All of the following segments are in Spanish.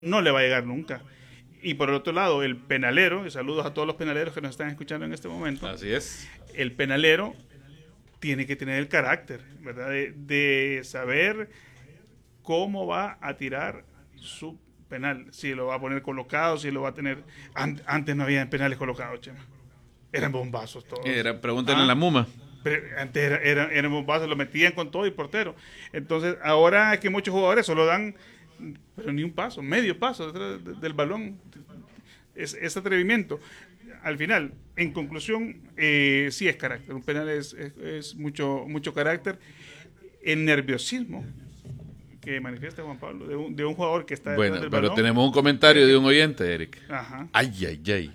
no le va a llegar nunca. Y por el otro lado, el penalero, y saludos a todos los penaleros que nos están escuchando en este momento, Así es. el penalero tiene que tener el carácter, ¿verdad? De saber cómo va a tirar su penal, si lo va a poner colocado, si lo va a tener... Antes no había penales colocados, Chema. Eran bombazos todos. Pregúntenle a la Muma. Pero antes eran bombazos, lo metían con todo y portero. Entonces, ahora es que muchos jugadores solo dan, pero ni un paso, medio paso detrás del balón. Es atrevimiento. Al final, en conclusión, sí es carácter. Un penal es mucho carácter. El nerviosismo que manifiesta Juan Pablo de un jugador que está detrás Bueno, del pero balón. tenemos un comentario de un oyente, Eric. Ajá. Ay, ay, ay.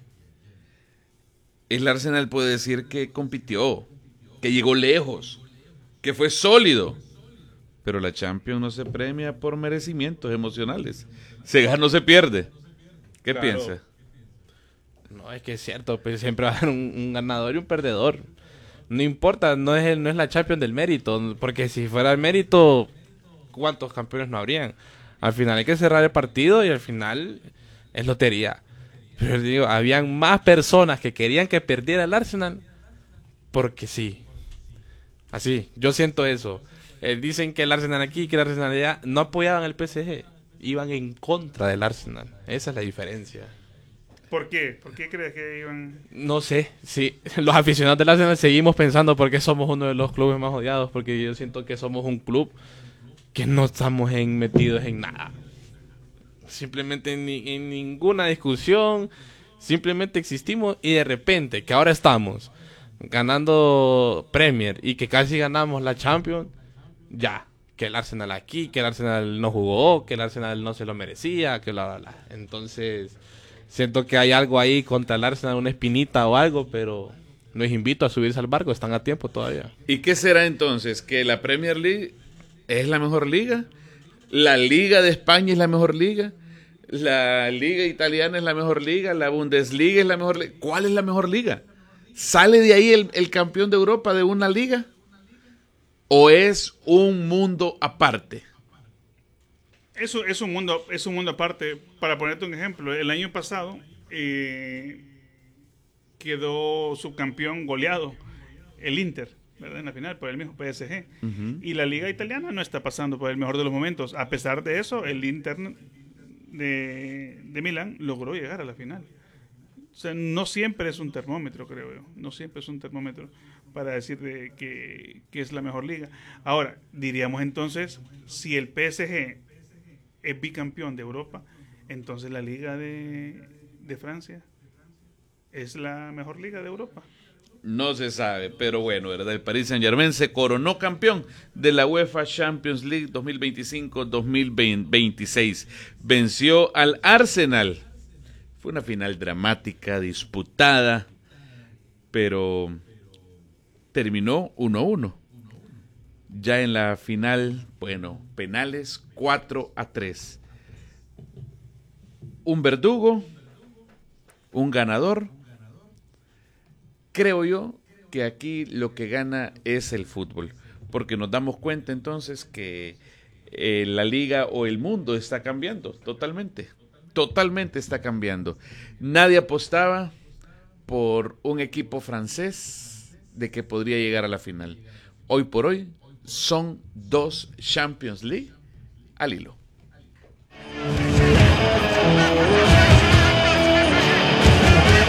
El Arsenal puede decir que compitió, que llegó lejos, que fue sólido. Pero la Champions no se premia por merecimientos emocionales. Se gana o se pierde. ¿Qué Claro. piensa? No, es que es cierto, pues siempre va a haber un ganador y un perdedor. No importa, no es la Champions del mérito, porque si fuera el mérito, ¿cuántos campeones no habrían? Al final hay que cerrar el partido y al final es lotería. Pero digo, habían más personas que querían que perdiera el Arsenal porque sí. Así, yo siento eso. Dicen que el Arsenal aquí, que el Arsenal allá, no apoyaban el PSG, iban en contra del Arsenal. Esa es la diferencia. ¿Por qué? ¿Por qué crees que iban? No sé, sí, los aficionados del Arsenal seguimos pensando por qué somos uno de los clubes más odiados, porque yo siento que somos un club que no estamos metidos en nada. Simplemente en ninguna discusión, simplemente existimos y de repente que ahora estamos ganando Premier y que casi ganamos la Champions, ya, que el Arsenal aquí, que el Arsenal no jugó, que el Arsenal no se lo merecía, que bla, bla, bla. Entonces, siento que hay algo ahí contra el Arsenal, una espinita o algo, pero los invito a subirse al barco, están a tiempo todavía. ¿Y qué será entonces? ¿Que la Premier League es la mejor liga? ¿La Liga de España es la mejor liga? ¿La Liga Italiana es la mejor liga? ¿La Bundesliga es la mejor liga? ¿Cuál es la mejor liga? ¿Sale de ahí el campeón de Europa de una liga? ¿O es un mundo aparte? Eso es un mundo aparte. Para ponerte un ejemplo, el año pasado quedó subcampeón goleado el Inter, ¿verdad? En la final por el mismo PSG. Y la liga italiana no está pasando por el mejor de los momentos. A pesar de eso, el Inter de Milán logró llegar a la final. O sea, no siempre es un termómetro, creo yo. No siempre es un termómetro para decir que es la mejor liga. Ahora, diríamos entonces, si el PSG es bicampeón de Europa, entonces la liga de Francia es la mejor liga de Europa. No se sabe, pero bueno, ¿verdad? El Paris Saint-Germain se coronó campeón de la UEFA Champions League 2025-2026. Venció al Arsenal. Fue una final dramática, disputada, pero terminó 1-1. Ya en la final, bueno, penales 4-3. Un verdugo, un ganador. Creo yo que aquí lo que gana es el fútbol, porque nos damos cuenta entonces que la liga o el mundo está cambiando totalmente está cambiando. Nadie apostaba por un equipo francés de que podría llegar a la final. Hoy por hoy son 2 Champions League al hilo.